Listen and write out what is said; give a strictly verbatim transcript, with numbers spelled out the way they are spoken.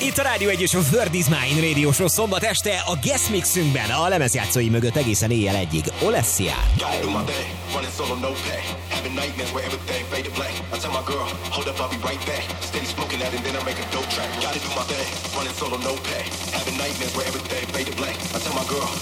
Itt a Rádió egy és a Word is Mine Radio Show szombat este a guest mixünkben a lemezjátszói mögött egészen éjjel egyig. Olessia. Gotta do my thing, running solo, no pay. Having nightmares where everything faded blank. I tell my girl,